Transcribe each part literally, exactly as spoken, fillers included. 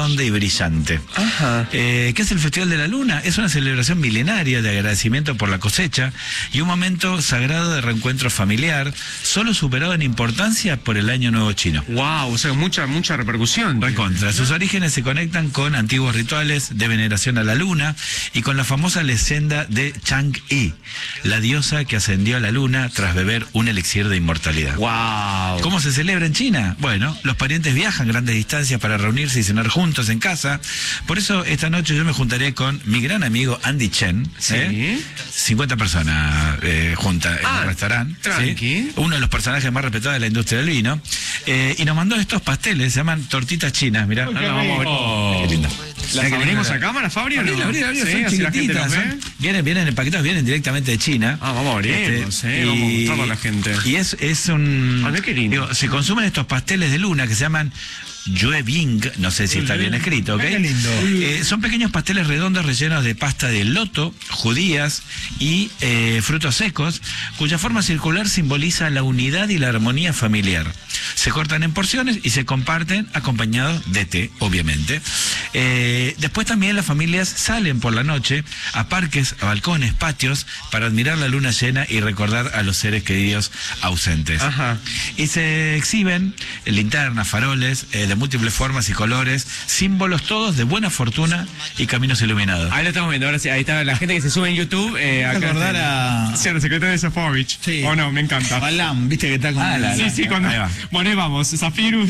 redonda y brillante. Ajá. Eh, ¿Qué es el Festival de la Luna? Es una celebración milenaria de agradecimiento por la cosecha y un momento sagrado de reencuentro familiar, solo superado en importancia por el Año Nuevo Chino. Wow, o sea, mucha, mucha repercusión. Recontra. Sus orígenes se conectan con antiguos rituales de veneración a la luna y con la famosa leyenda de Chang'e, la diosa que ascendió a la luna tras beber un elixir de inmortalidad. Wow. ¿Cómo se celebra en China? Bueno, los parientes viajan grandes distancias para reunirse y cenar juntos en casa. Por eso esta noche yo me juntaré con mi gran amigo Andy Chen. Sí. ¿eh? cincuenta personas eh, juntas en Ah, el restaurante. tranqui. ¿sí? Uno de los personajes más respetados de la industria del vino. Eh, y nos mandó estos pasteles, se llaman tortitas chinas. Mirá, Uy, no, qué no, vamos a ver. rico. Qué lindo. ¿Las Mirá qué abrimos lindo. a cámara, Fabio? Abril, ¿no? abril, abril, Sí, son así la gente chiquititas. los ve. son- vienen, vienen empaquetados, vienen directamente de China. Ah, vamos a abrirlos, Este, eh, vamos a mostrarlo a la gente. Y es, es un... Ah, qué lindo. digo, se consumen estos pasteles de luna que se llaman Yue Bing, no sé si está bien escrito, ¿ok? Qué lindo. Eh, son pequeños pasteles redondos rellenos de pasta de loto, judías y eh, frutos secos, cuya forma circular simboliza la unidad y la armonía familiar. Se cortan en porciones y se comparten acompañados de té, obviamente. Eh, después también las familias salen por la noche a parques, a balcones, patios, para admirar la luna llena y recordar a los seres queridos ausentes. Ajá. Y se exhiben linternas, faroles, eh, de múltiples formas y colores, símbolos todos de buena fortuna y caminos iluminados. Ahí lo estamos viendo, ahora sí, ahí está la gente que se sube en YouTube. Eh, acá acordar está. a- Sí, al secretario de Sofovich. Sí. Oh, no, me encanta. Balam, viste que está con... Ah, la- Sí, sí, cuando... Ahí va. Bueno, ahí vamos, Zafirus.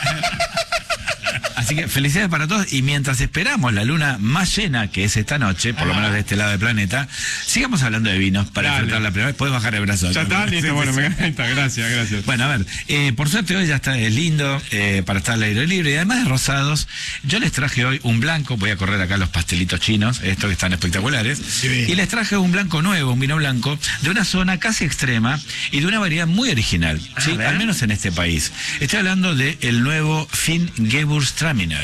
Así que felicidades para todos y mientras esperamos la luna más llena, que es esta noche, por lo menos de este lado del planeta, sigamos hablando de vinos para Dale. enfrentar la primera vez. Puedes bajar el brazo. Ya está, Sí, listo, sí, bueno, sí. me encanta, gracias, gracias. Bueno, a ver, eh, por suerte hoy ya está, es lindo eh, para estar al aire libre y además de rosados, yo les traje hoy un blanco, voy a correr acá los pastelitos chinos, estos que están espectaculares, bien. y les traje un blanco nuevo, un vino blanco, de una zona casi extrema y de una variedad muy original, ¿sí? ver. Al menos en este país. Estoy hablando del nuevo Finn Gewürztraminer.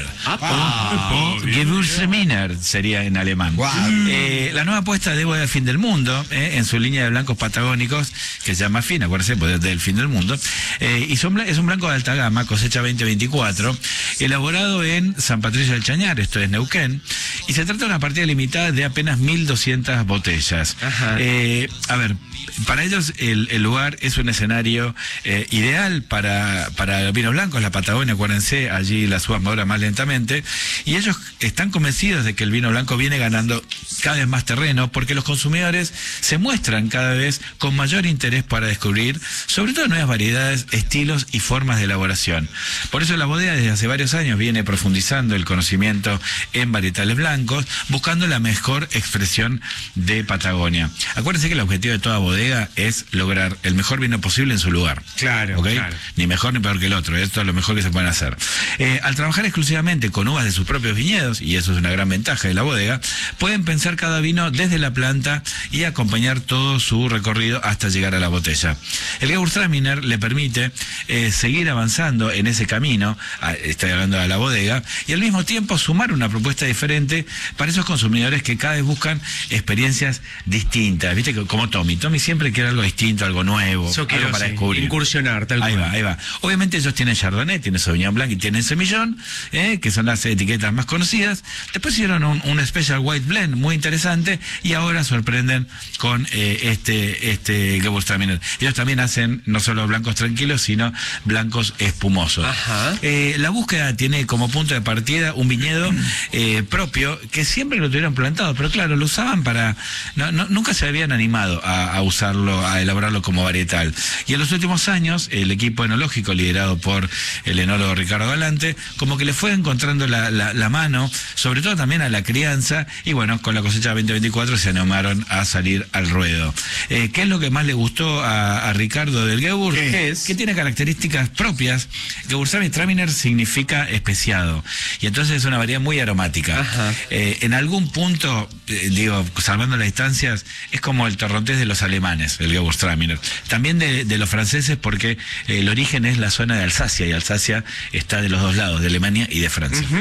Ah, O Gewürztraminer sería en alemán. Guau. Eh, la nueva apuesta de Bodega Fin del Mundo, eh, en su línea de blancos patagónicos, que se llama Fin, acuérdense, pues del Fin del Mundo. Eh, y son, bla- es un blanco de alta gama, cosecha veinte veinticuatro, elaborado en San Patricio del Chañar, esto es Neuquén, y se trata de una partida limitada de apenas mil doscientas botellas. Ajá. Eh, a ver, para ellos el, el lugar es un escenario eh, ideal para, para vinos blancos, la Patagonia, acuérdense, allí las uvas maduran más lentamente, y ellos están convencidos de que el vino blanco viene ganando cada vez más terreno porque los consumidores se muestran cada vez con mayor interés para descubrir sobre todo nuevas variedades, estilos y formas de elaboración. Por eso la bodega desde hace varios años viene profundizando el conocimiento en varietales blancos, buscando la mejor expresión de Patagonia. Acuérdense que el objetivo de toda bodega es lograr el mejor vino posible en su lugar. Claro, ¿ok? claro. Ni mejor ni peor que el otro, esto es lo mejor que se pueden hacer. Eh, al trabajar exclusivamente con uvas de sus propios viñedos, y eso es una gran ventaja de la bodega, pueden pensar cada vino desde la planta y acompañar todo su recorrido hasta llegar a la botella. El Gewürztraminer le permite eh, seguir avanzando en ese camino, a, estoy hablando de la bodega, y al mismo tiempo sumar una propuesta diferente para esos consumidores que cada vez buscan experiencias distintas, viste, como Tommy. Tommy siempre quiere algo distinto, algo nuevo, Yo quiero algo para sí, descubrir. incursionar, tal Ahí cual. va, ahí va. Obviamente ellos tienen Chardonnay, tienen Sauvignon Blanc y tienen Semillón, eh, que son las etiquetas más conocidas. Después hicieron un, un Special White Blend muy interesante y ahora sorprenden con eh, este este Gewürztraminer. Ellos también hacen no solo blancos tranquilos, sino blancos espumosos. Ajá. Eh, la búsqueda tiene como punto de partida un viñedo eh, propio que siempre lo tuvieron plantado, pero claro, lo usaban para... No, no, nunca se habían animado a, a usarlo, a elaborarlo como varietal. Y en los últimos años, el equipo enológico liderado por el enólogo Ricardo Galante, como que le fue encontrando la, la, la mano, sobre todo también a la crianza, y bueno, con la cosecha veinte veinticuatro se animaron a salir al ruedo. Eh, ¿Qué es lo que más le gustó a, a Ricardo del Gewürz? ¿Qué es? Que tiene características propias. Gewürztraminer significa especiado, y entonces es una variedad muy aromática. Ajá. Eh, en algún punto, eh, digo, salvando las distancias, es como el torrontés de los alemanes, el Gewürztraminer. También de, de los franceses, porque eh, el origen es la zona de Alsacia, y Alsacia está de los dos lados, de Alemania y de Francia. Uh-huh.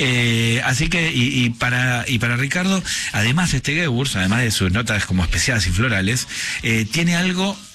eh, así que, y, y, para, y para Ricardo, además este Gewürz, además de sus notas como especiadas y florales, eh, tiene algo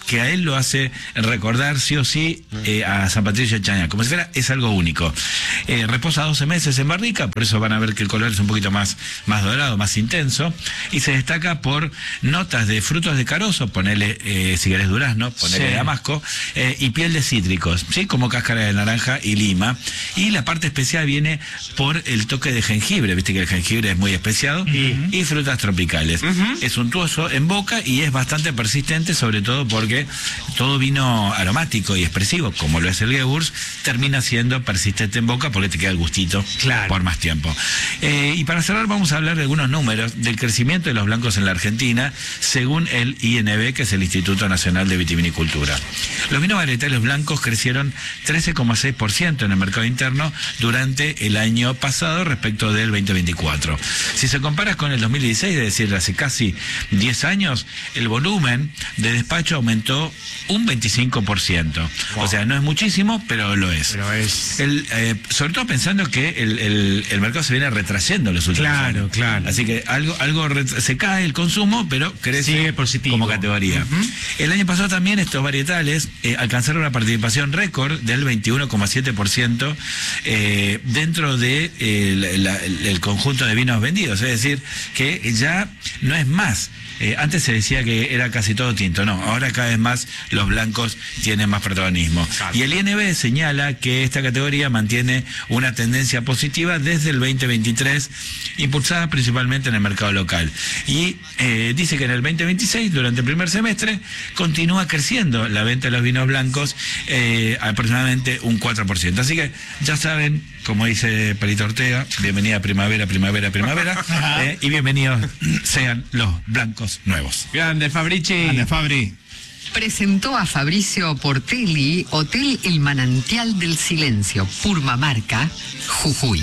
que a él lo hace recordar sí o sí eh, a San Patricio de Chañar, como si fuera, es algo único. Eh, reposa doce meses en barrica, por eso van a ver que el color es un poquito más, más dorado, más intenso, y se destaca por notas de frutos de carozo, ponele, eh, si querés durazno, ponele Sí. damasco, eh, y piel de cítricos, ¿sí? Como cáscara de naranja y lima. Y la parte especial viene por el toque de jengibre, viste que el jengibre es muy especiado, uh-huh. y frutas tropicales. Uh-huh. Es untuoso en boca y es bastante persistente, sobre todo porque todo vino aromático y expresivo, como lo es el Gewürz, termina siendo persistente en boca porque te queda el gustito claro. por más tiempo. Eh, y para cerrar vamos a hablar de algunos números del crecimiento de los blancos en la Argentina, según el I N B, que es el Instituto Nacional de Vitivinicultura. Los vinos varietales blancos crecieron trece coma seis por ciento en el mercado interno durante el año pasado respecto del veinte veinticuatro. Si se compara con el dos mil dieciséis, es decir, hace casi diez años, el volumen de despacho aumentó un veinticinco por ciento. Wow. O sea, no es muchísimo, pero lo es. Pero es... El, eh, sobre todo pensando que el, el, el mercado se viene retrayendo los últimos claro, años. Claro, claro. Así que algo, algo se cae el consumo, pero crece Sigue positivo como categoría. Uh-huh. El año pasado también estos varietales eh, alcanzaron una participación récord del veintiuno coma siete por ciento eh, dentro de eh, la, la, el conjunto de vinos vendidos. Es decir, que ya no es más. Eh, antes se decía que era casi todo tinto, no, ahora cada vez más los blancos tienen más protagonismo. Claro. Y el I N B señala que esta categoría mantiene una tendencia positiva desde el veinte veintitrés, impulsada principalmente en el mercado local. Y eh, dice que en el veinte veintiséis, durante el primer semestre, continúa creciendo la venta de los vinos blancos eh, aproximadamente un cuatro por ciento. Así que ya saben, como dice Perito Ortega, bienvenida primavera, primavera, primavera, eh, y bienvenidos sean los blancos nuevos. Grande, Fabrici. Grande, Fabri. Presentó a Fabricio Portelli Hotel El Manantial del Silencio, Purmamarca, Jujuy.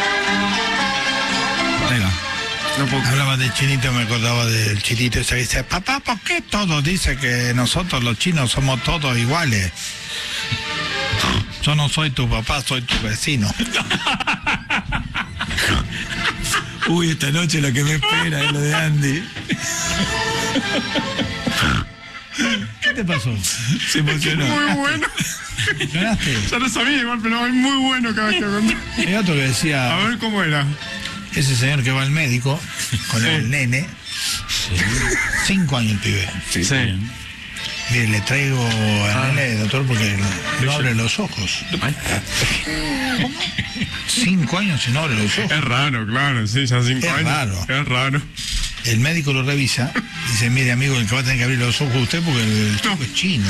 Venga. No puedo... Hablaba de chinito, me acordaba del chinito ese que dice, papá, ¿por qué todos dicen que nosotros los chinos somos todos iguales? Yo no soy tu papá, soy tu vecino. Uy, esta noche lo que me espera es lo de Andy. ¿Qué te pasó? Se emocionó. Muy bueno. ¿Ganaste? Ya lo sabía igual, pero es muy bueno cada vez que conté. Hay otro que decía... A ver cómo era. Ese señor que va al médico con sí. el nene. Sí. Cinco años el pibe. Sí. sí. Mire, le traigo al ah. nene, doctor, porque no abre los ojos. ¿Cómo? Cinco años y no abre los ojos. Es raro, claro, sí, ya cinco es años. Raro. Es raro. El médico lo revisa y dice, mire, amigo, el que va a tener que abrir los ojos usted porque el chico no. es chino.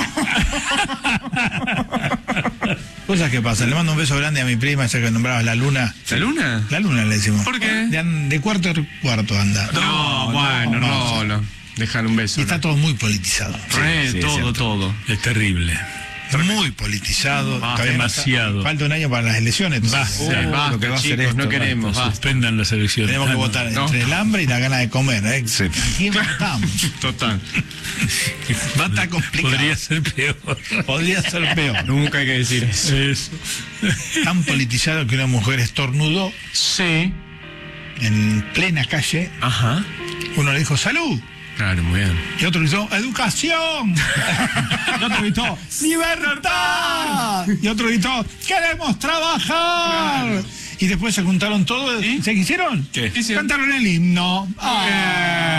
No. Cosas que pasan. Le mando un beso grande a mi prima, esa que nombrabas, la Luna. ¿La Luna? La Luna le decimos. ¿Por qué? De, de cuarto a cuarto anda. No, no bueno, no, no. Dejar un beso. Y está no. todo muy politizado. Sí, sí, todo, es todo. Es terrible. Muy politizado. Ah, demasiado. Está, falta un año para las elecciones. Basta, uh, basta, que va chicos, a ser esto, no queremos. Basta. Suspendan las elecciones. Tenemos que votar no. entre el hambre y la gana de comer. ¿eh? Sí. ¿Quién votamos? Total. Va a estar complicado. Podría ser peor. Podría ser peor. Nunca hay que decir eso. eso. Tan politizado que una mujer estornudó. Sí. En plena calle. Ajá. Uno le dijo, ¡salud! Claro, muy bien. Y otro gritó, ¡educación! Y otro gritó, ¡libertad! Y otro gritó, ¡queremos trabajar! Claro. Y después se juntaron todos. ¿Sí? ¿Se quisieron? ¿Qué? Cantaron el himno. Ah.